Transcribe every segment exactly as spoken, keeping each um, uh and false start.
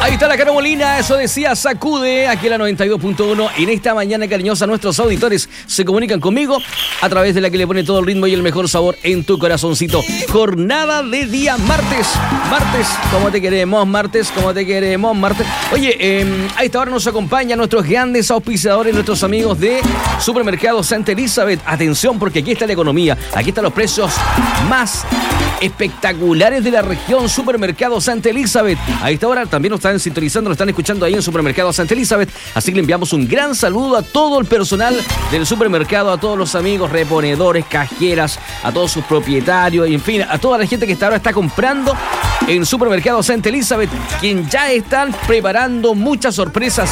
Ahí está la Caro Molina, eso decía Sacude, aquí en la noventa y dos punto uno. En esta mañana cariñosa, nuestros auditores se comunican conmigo a través de la que le pone todo el ritmo y el mejor sabor en tu corazoncito. Jornada de día martes. Martes, como te queremos, martes, como te queremos, martes. Oye, eh, a esta hora nos acompañan nuestros grandes auspiciadores, nuestros amigos de Supermercado Santa Elizabeth. Atención, porque aquí está la economía, aquí están los precios más espectaculares de la región. Supermercado Santa Elizabeth. A esta hora también nos están sintonizando, nos están escuchando ahí en Supermercado Santa Elizabeth. Así que le enviamos un gran saludo a todo el personal del supermercado, a todos los amigos reponedores, cajeras, a todos sus propietarios, y en fin, a toda la gente que hasta ahora está comprando en Supermercado Santa Elizabeth, quien ya están preparando muchas sorpresas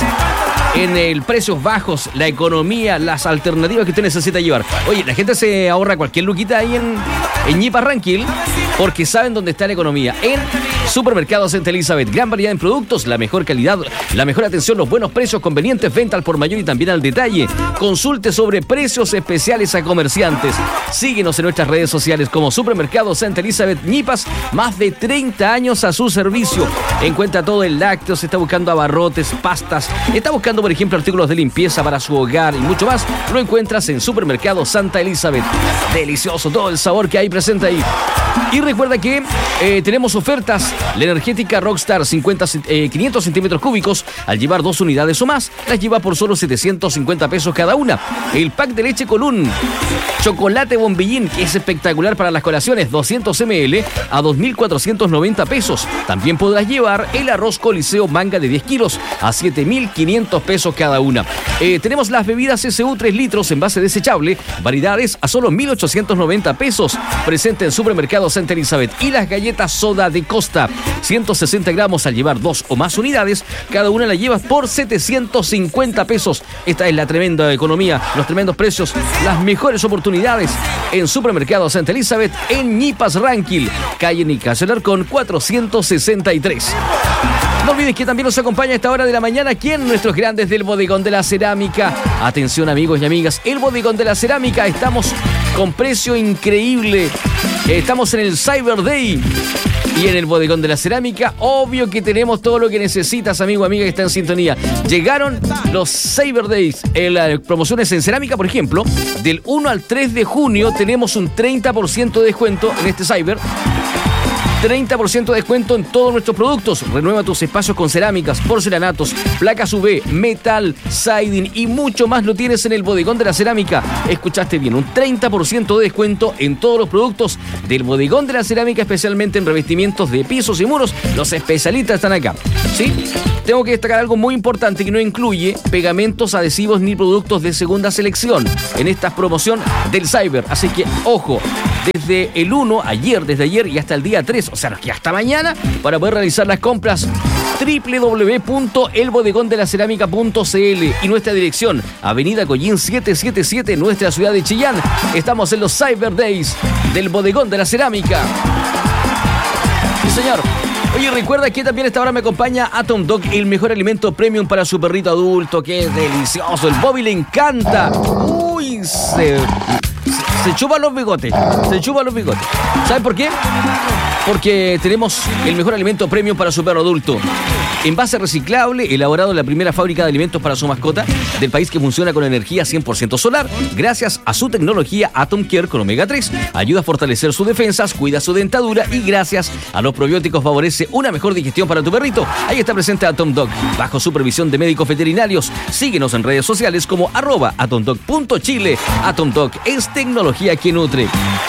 en el precios bajos, la economía, las alternativas que usted necesita llevar. Oye, la gente se ahorra cualquier luquita ahí en, en Ñipa Ranquil, porque saben dónde está la economía. En Supermercado Santa Elizabeth, gran variedad en productos, la mejor calidad, la mejor atención, los buenos precios convenientes, venta al por mayor y también al detalle. Consulte sobre precios especiales a comerciantes. Síguenos en nuestras redes sociales como Supermercado Santa Elizabeth Ñipas, más de treinta años a su servicio. Encuentra todo el lácteo, se está buscando abarrotes, pastas, está buscando, por ejemplo, artículos de limpieza para su hogar y mucho más. Lo encuentras en Supermercado Santa Elizabeth. Delicioso todo el sabor que hay presente ahí. Y recuerda que eh, tenemos ofertas. La energética Rockstar cincuenta, eh, quinientos centímetros cúbicos, al llevar dos unidades o más, las lleva por solo setecientos cincuenta pesos cada una. El pack de leche Colún, chocolate bombillín, que es espectacular para las colaciones, doscientos mililitros a dos mil cuatrocientos noventa pesos. También podrás llevar el arroz Coliseo manga de diez kilos a siete mil quinientos pesos cada una. Eh, tenemos las bebidas S U tres litros en base desechable, variedades a solo mil ochocientos noventa pesos, presente en Supermercado Santa Elizabeth. Y las galletas soda de Costa, ciento sesenta gramos al llevar dos o más unidades, cada una la llevas por setecientos cincuenta pesos. Esta es la tremenda economía, los tremendos precios, las mejores oportunidades en Supermercado Santa Elizabeth en Ñipas Ranquil, calle Nicasio Alarcón cuatrocientos sesenta y tres. No olvides que también nos acompaña a esta hora de la mañana quien nuestros grandes del Bodegón de la Cerámica. Atención amigos y amigas, el Bodegón de la Cerámica, estamos con precio increíble. Estamos en el Cyber Day. Y en el Bodegón de la Cerámica, obvio que tenemos todo lo que necesitas, amigo, amiga, que está en sintonía. Llegaron los Cyber Days, en las promociones en cerámica, por ejemplo. Del uno al tres de junio tenemos un treinta por ciento de descuento en este Cyber. treinta por ciento de descuento en todos nuestros productos. Renueva tus espacios con cerámicas, porcelanatos, placas U V, metal, siding y mucho más lo tienes en el Bodegón de la Cerámica. Escuchaste bien, un treinta por ciento de descuento en todos los productos del Bodegón de la Cerámica, especialmente en revestimientos de pisos y muros. Los especialistas están acá, ¿sí? Tengo que destacar algo muy importante que no incluye pegamentos, adhesivos ni productos de segunda selección en esta promoción del Cyber. Así que, ojo, desde el uno, ayer, desde ayer y hasta el día tres, o sea, que hasta mañana, para poder realizar las compras, doble u doble u doble u punto el bodegón de la cerámica punto c l y nuestra dirección, Avenida Collín setecientos setenta y siete, nuestra ciudad de Chillán. Estamos en los Cyber Days del Bodegón de la Cerámica. Sí, señor. Oye, recuerda que también a esta hora me acompaña Atom Dog, el mejor alimento premium para su perrito adulto, que es delicioso. El Bobby le encanta. Uy, se, se, se chupa los bigotes. Se chupa los bigotes. ¿Saben por qué? Porque tenemos el mejor alimento premium para su perro adulto. Envase reciclable, elaborado en la primera fábrica de alimentos para su mascota del país, que funciona con energía cien por ciento solar. Gracias a su tecnología Atom Care con omega tres, ayuda a fortalecer sus defensas, cuida su dentadura y gracias a los probióticos favorece una mejor digestión para tu perrito. Ahí está presente Atom Dog, bajo supervisión de médicos veterinarios. Síguenos en redes sociales como arroba atomdog punto chile. Atom Dog es tecnología que nutre.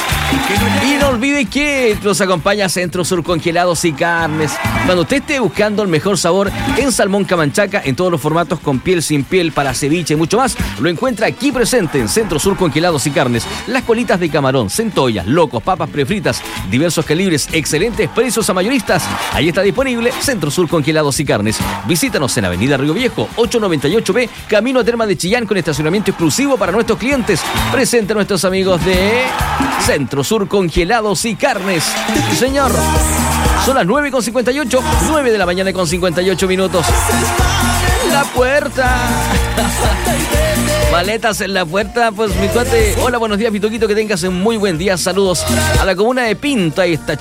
Y no olvide que nos acompaña Centro Sur Congelados y Carnes. Cuando usted esté buscando el mejor sabor en salmón camanchaca, en todos los formatos, con piel, sin piel, para ceviche y mucho más, lo encuentra aquí presente en Centro Sur Congelados y Carnes. Las colitas de camarón, centollas, locos, papas prefritas, diversos calibres, excelentes precios a mayoristas. Ahí está disponible Centro Sur Congelados y Carnes. Visítanos en Avenida Río Viejo, ochocientos noventa y ocho B, Camino a Terma de Chillán, con estacionamiento exclusivo para nuestros clientes. Presente a nuestros amigos de Centro Sur Congelados y Carnes. Sí, señor. Son las nueve con cincuenta y ocho, nueve de la mañana con cincuenta y ocho minutos. La puerta. Maletas en la puerta, pues mi cuate. Hola, buenos días, Pitoquito, que tengas un muy buen día. Saludos a la comuna de Pinto. Ahí está